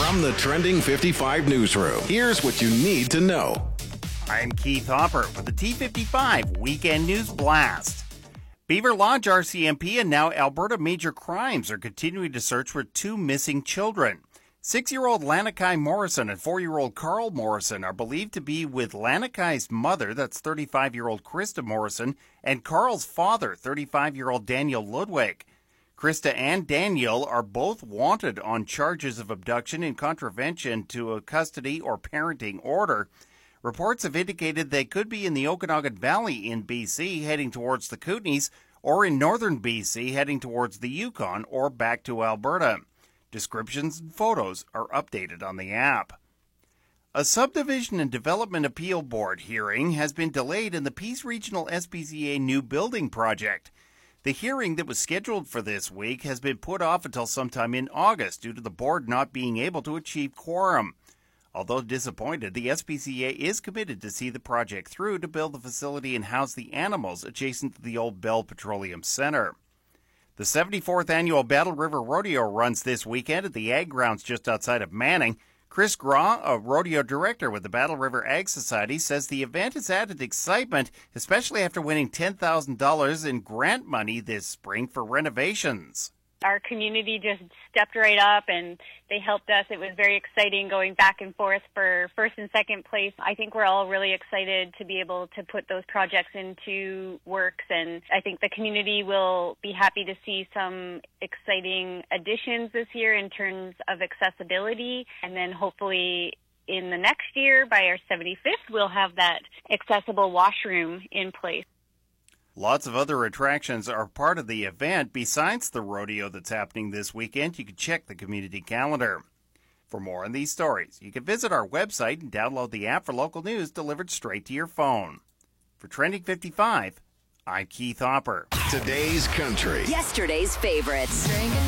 From the Trending 55 newsroom, here's what you need to know. I'm Keith Hopper with the T55 Weekend News Blast. Beaver Lodge RCMP and now Alberta Major Crimes are continuing to search for two missing children. 6-year-old Lanakai Morrison and 4-year-old Carl Morrison are believed to be with Lanakai's mother, that's 35-year-old Krista Morrison, and Carl's father, 35-year-old Daniel Ludwig. Krista and Daniel are both wanted on charges of abduction in contravention to a custody or parenting order. Reports have indicated they could be in the Okanagan Valley in BC heading towards the Kootenays, or in northern BC heading towards the Yukon or back to Alberta. Descriptions and photos are updated on the app. A Subdivision and Development Appeal Board hearing has been delayed in the Peace Regional SPCA new building project. The hearing that was scheduled for this week has been put off until sometime in August due to the board not being able to achieve quorum. Although disappointed, the SPCA is committed to see the project through to build the facility and house the animals adjacent to the old Bell Petroleum Center. The 74th annual Battle River Rodeo runs this weekend at the Ag Grounds just outside of Manning. Chris Graw, a rodeo director with the Battle River Ag Society, says the event has added excitement, especially after winning $10,000 in grant money this spring for renovations. Our community just stepped right up and they helped us. It was very exciting going back and forth for first and second place. I think we're all really excited to be able to put those projects into works, and I think the community will be happy to see some exciting additions this year in terms of accessibility, and then hopefully in the next year, by our 75th, we'll have that accessible washroom in place. Lots of other attractions are part of the event besides the rodeo that's happening this weekend. You can check the community calendar. For more on these stories, you can visit our website and download the app for local news delivered straight to your phone. For Trending 55, I'm Keith Hopper. Today's country. Yesterday's favorites.